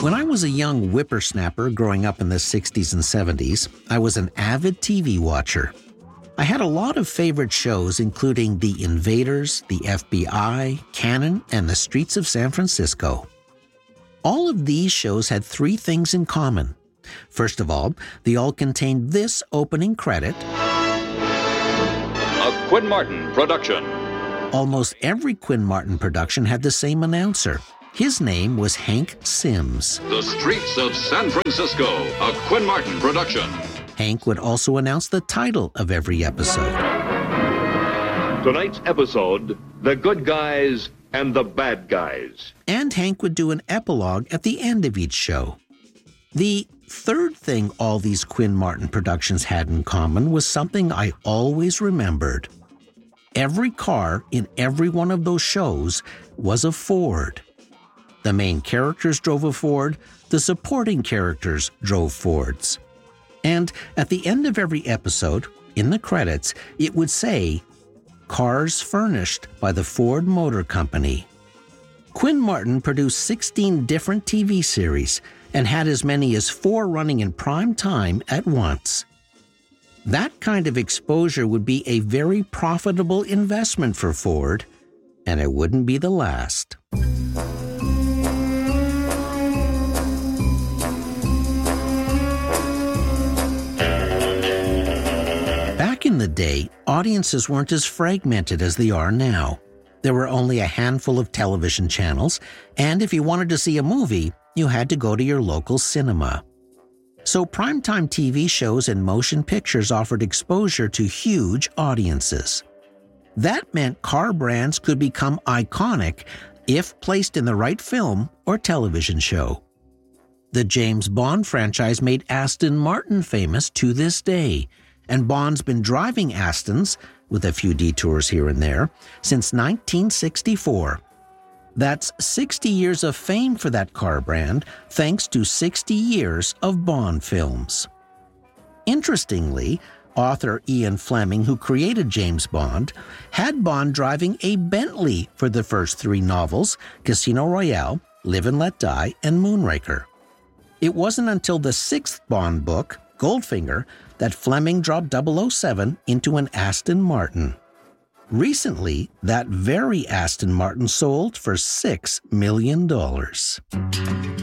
When I was a young whippersnapper growing up in the 60s and 70s, I was an avid TV watcher. I had a lot of favorite shows, including The Invaders, the FBI, Cannon, and The Streets of San Francisco. All of these shows had three things in common. First of all, they all contained this opening credit. A Quinn Martin production. Almost every Quinn Martin production had the same announcer. His name was Hank Sims. The Streets of San Francisco, a Quinn Martin production. Hank would also announce the title of every episode. Tonight's episode, The Good Guys and the Bad Guys. And Hank would do an epilogue at the end of each show. The third thing all these Quinn Martin productions had in common was something I always remembered. Every car in every one of those shows was a Ford. The main characters drove a Ford, the supporting characters drove Fords. And at the end of every episode, in the credits, it would say, "Cars furnished by the Ford Motor Company." Quinn Martin produced 16 different TV series and had as many as 4 running in prime time at once. That kind of exposure would be a very profitable investment for Ford, and it wouldn't be the last. Back in the day, audiences weren't as fragmented as they are now. There were only a handful of television channels, and if you wanted to see a movie, you had to go to your local cinema. So primetime TV shows and motion pictures offered exposure to huge audiences. That meant car brands could become iconic if placed in the right film or television show. The James Bond franchise made Aston Martin famous to this day, and Bond's been driving Astons, with a few detours here and there, since 1964. That's 60 years of fame for that car brand, thanks to 60 years of Bond films. Interestingly, author Ian Fleming, who created James Bond, had Bond driving a Bentley for the first 3 novels, Casino Royale, Live and Let Die, and Moonraker. It wasn't until the 6th Bond book, Goldfinger, that Fleming dropped 007 into an Aston Martin. Recently, that very Aston Martin sold for $6 million.